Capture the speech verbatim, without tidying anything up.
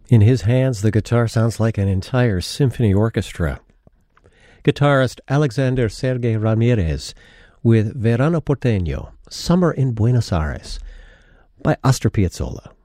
In his hands, the guitar sounds like an entire symphony orchestra. Guitarist Alexander Sergey Ramirez with Verano Porteño, Summer in Buenos Aires, by Astor Piazzolla.